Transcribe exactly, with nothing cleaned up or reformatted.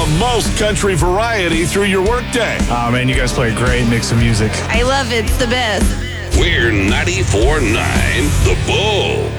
most country variety through your workday. Oh, man, you guys play a great mix of music. I love it. It's the best. We're ninety-four point nine The Bull.